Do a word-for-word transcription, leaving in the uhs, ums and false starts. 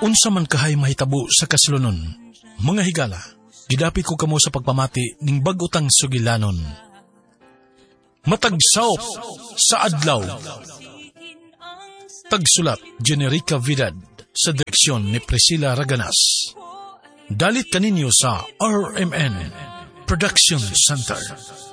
Unsa man kahay mahitabo sa kaslunon, mga higala, gidapit ko kamo sa pagpamati ning bag-otang sugilanon. Matagsawop sa adlaw. Tagsulat, Generica Vidad, sa direksyon ni Priscilla Raganas. Dalit kaninyo sa R M N Production Center.